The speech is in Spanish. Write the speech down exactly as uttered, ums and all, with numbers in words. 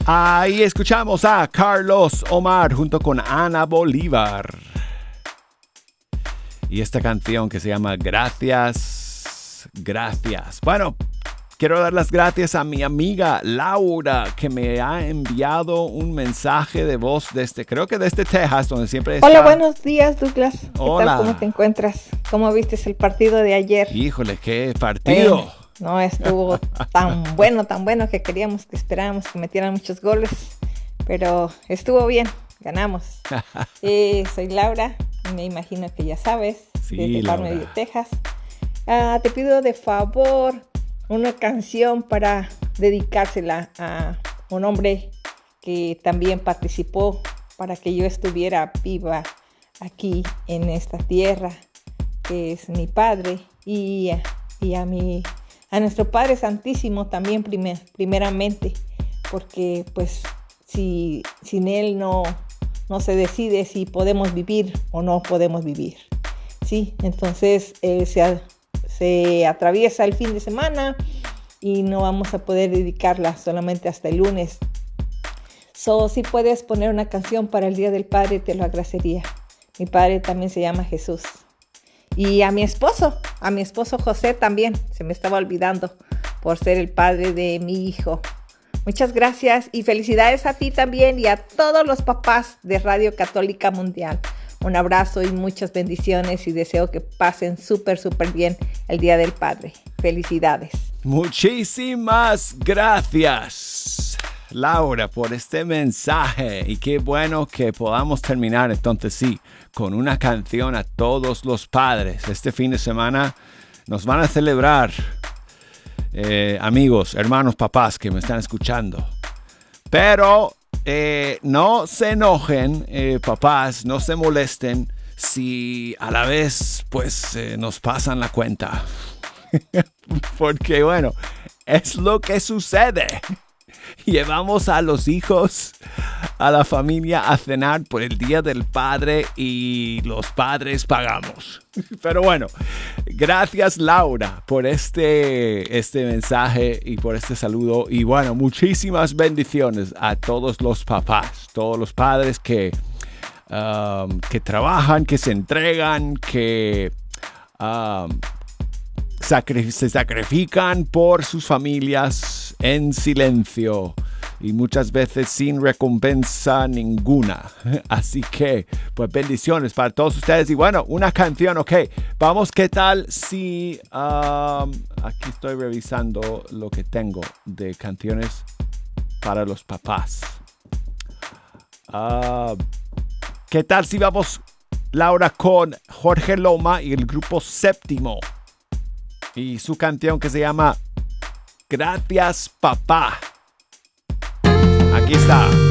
Ahí escuchamos a Carlos Omar junto con Ana Bolívar. Y esta canción que se llama Gracias, Gracias. Bueno, quiero dar las gracias a mi amiga Laura, que me ha enviado un mensaje de voz desde, creo que desde Texas, donde siempre está. Hola, buenos días, Douglas. ¿Qué Hola. tal? ¿Cómo te encuentras? ¿Cómo viste el partido de ayer? Híjole, qué partido. Eh, no, estuvo tan bueno, tan bueno que queríamos, que esperábamos que metieran muchos goles, pero estuvo bien, ganamos. eh, soy Laura, me imagino que ya sabes, sí, desde Laura. Farmville, Texas. Uh, te pido de favor una canción para dedicársela a un hombre que también participó para que yo estuviera viva aquí en esta tierra, que es mi padre, y, y a, mi, a nuestro Padre Santísimo también primer, primeramente, porque pues si, sin él no, no se decide si podemos vivir o no podemos vivir. Sí, entonces eh, se, se atraviesa el fin de semana y no vamos a poder dedicarla solamente hasta el lunes. So, si puedes poner una canción para el Día del Padre, te lo agradecería. Mi padre también se llama Jesús. Y a mi esposo, a mi esposo José también, se me estaba olvidando, por ser el padre de mi hijo. Muchas gracias y felicidades a ti también y a todos los papás de Radio Católica Mundial. Un abrazo y muchas bendiciones y deseo que pasen súper, súper bien el Día del Padre. Felicidades. Muchísimas gracias, Laura, por este mensaje. Y qué bueno que podamos terminar entonces, sí, con una canción a todos los padres. Este fin de semana nos van a celebrar, eh, amigos, hermanos, papás que me están escuchando. Pero eh, no se enojen, eh, papás, no se molesten si a la vez pues eh, nos pasan la cuenta. Porque bueno, es lo que sucede. Llevamos a los hijos, a la familia a cenar por el Día del Padre y los padres pagamos. Pero bueno, gracias Laura por este, este mensaje y por este saludo. Y bueno, muchísimas bendiciones a todos los papás, todos los padres que, um, que trabajan, que se entregan, que Um, Sacri- se sacrifican por sus familias en silencio y muchas veces sin recompensa ninguna. Así que, pues bendiciones para todos ustedes. Y bueno, una canción, ok. Vamos, ¿qué tal si... Um, aquí estoy revisando lo que tengo de canciones para los papás. Uh, ¿Qué tal si vamos, Laura, con Jorge Loma y el grupo Séptimo? Y su canción que se llama Gracias, Papá. Aquí está.